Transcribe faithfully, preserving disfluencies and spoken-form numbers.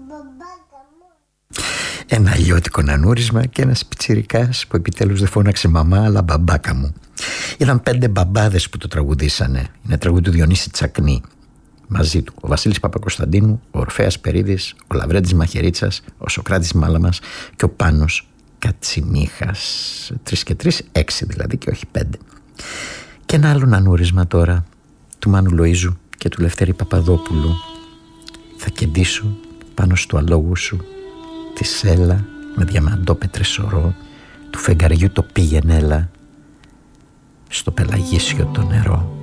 Ένα αλλιώτικο νανούρισμα και ένας πιτσιρικάς που επιτέλους δεν φώναξε μαμά αλλά μπαμπάκα μου. Ήταν πέντε μπαμπάδες που το τραγουδήσανε. Είναι τραγούδι του Διονύση Τσακνή. Μαζί του ο Βασίλης Παπακοσταντίνου, ο Ορφέας Περίδης, ο Λαβρέντης Μαχαιρίτσας, ο Σοκράτης Μάλαμας και ο Πάνος Κατσιμίχας. Τρεις και τρεις, έξι δηλαδή και όχι πέντε. Και ένα άλλο νανούρισμα τώρα του Μάνου Λοΐζου και του Λευτέρη Παπαδόπουλου. Θα κεντήσω πάνω στο αλόγου σου τη σέλα με διαμαντόπετρες σωρό του φεγγαριού το πήγαινέλα στο πελαγίσιο το νερό.